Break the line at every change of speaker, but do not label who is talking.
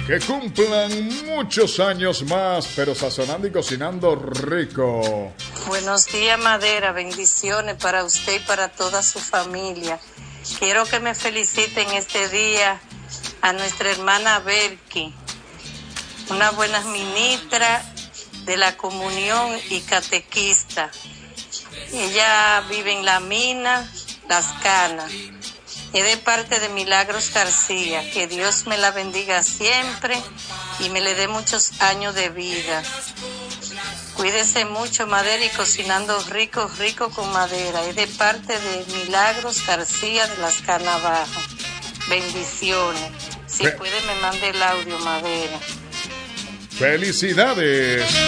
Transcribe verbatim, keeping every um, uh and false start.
Que cumplan muchos años más, pero sazonando y cocinando rico.
Buenos días, Madera. Bendiciones para usted y para toda su familia. Quiero que me feliciten este día a nuestra hermana Belki, una buena ministra de la comunión y catequista. Ella vive en La Mina, Las Canas. Es de parte de Milagros García. Que Dios me la bendiga siempre y me le dé muchos años de vida. Cuídese mucho, Madera, y cocinando rico, rico con Madera. Es de parte de Milagros García de Las Canas Abajo. Bendiciones. Si Fe- puede, me mande el audio, Madera.
¡Felicidades!